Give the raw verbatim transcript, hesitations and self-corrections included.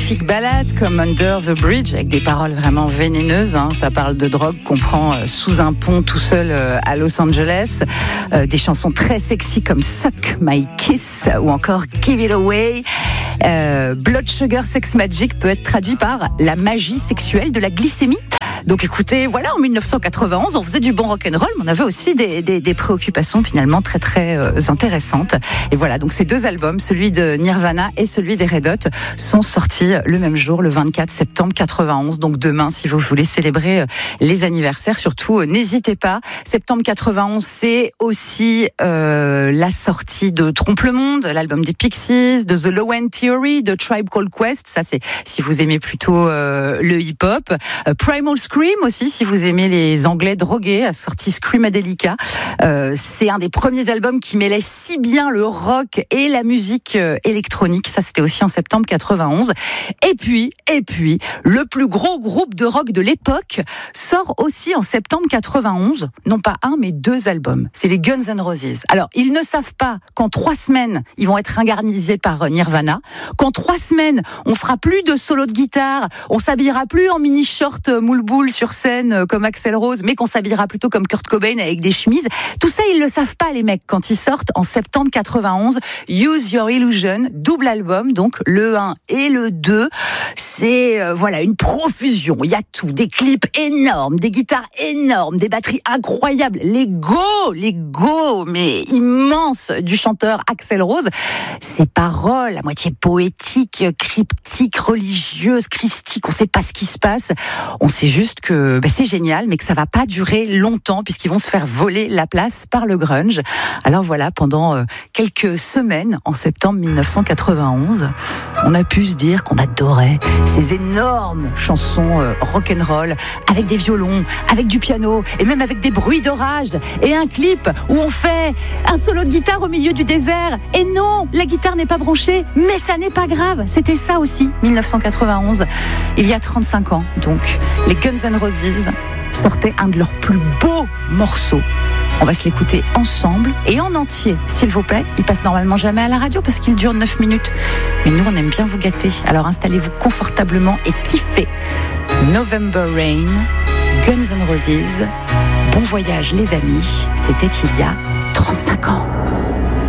magnifiques ballades comme Under the Bridge avec des paroles vraiment vénéneuses. Hein. Ça parle de drogue qu'on prend euh, sous un pont tout seul euh, à Los Angeles. Euh, des chansons très sexy comme Suck My Kiss ou encore Give It Away. Euh, Blood Sugar Sex Magic peut être traduit par la magie sexuelle de la glycémie. Donc écoutez, voilà, en dix-neuf cent quatre-vingt-onze, on faisait du bon rock'n'roll, mais on avait aussi des, des, des préoccupations finalement très très euh, intéressantes. Et voilà, donc ces deux albums, celui de Nirvana et celui des Red Hot, sont sortis le même jour, le vingt-quatre septembre quatre-vingt-onze. Donc demain, si vous voulez célébrer les anniversaires, surtout euh, n'hésitez pas. Septembre quatre-vingt-onze, c'est aussi euh, la sortie de Trompe le Monde, l'album des Pixies, de The Low End Theory, de Tribe Called Quest. Ça, c'est si vous aimez plutôt euh, le hip-hop. Euh, Primal Scream aussi, si vous aimez les Anglais drogués, a sorti Screamadelica. Euh, c'est un des premiers albums qui mêlait si bien le rock et la musique euh, électronique. Ça, c'était aussi en septembre quatre-vingt-onze. Et puis, et puis, le plus gros groupe de rock de l'époque sort aussi en septembre quatre-vingt-onze. Non pas un, mais deux albums. C'est les Guns N' Roses. Alors, ils ne savent pas qu'en trois semaines, ils vont être ingarnisés par Nirvana. Qu'en trois semaines, on fera plus de solo de guitare. On s'habillera plus en mini-short moule boule sur scène comme Axl Rose, mais qu'on s'habillera plutôt comme Kurt Cobain avec des chemises. Tout ça, ils le savent pas, les mecs, quand ils sortent en septembre quatre-vingt-onze. Use Your Illusion, double album, donc le un et le deux. C'est, euh, voilà, une profusion. Il y a tout. Des clips énormes, des guitares énormes, des batteries incroyables. Les go, les go, mais immenses du chanteur Axl Rose. Ces paroles, à moitié poétiques, cryptiques, religieuses, christiques, on sait pas ce qui se passe. On sait juste que bah, c'est génial, mais que ça va pas durer longtemps puisqu'ils vont se faire voler la place par le grunge. Alors voilà, pendant euh, quelques semaines, en septembre dix-neuf cent quatre-vingt-onze, on a pu se dire qu'on adorait ces énormes chansons euh, rock'n'roll avec des violons, avec du piano et même avec des bruits d'orage et un clip où on fait un solo de guitare au milieu du désert. Et non, la guitare n'est pas branchée, mais ça n'est pas grave. C'était ça aussi, dix-neuf cent quatre-vingt-onze, il y a trente-cinq ans. Donc, les Guns N' Roses sortaient un de leurs plus beaux morceaux. On va se l'écouter ensemble et en entier, s'il vous plaît. Il passe normalement jamais à la radio parce qu'il dure neuf minutes. Mais nous, on aime bien vous gâter. Alors installez-vous confortablement et kiffez November Rain, Guns N' Roses. Bon voyage les amis, c'était il y a trente-cinq ans.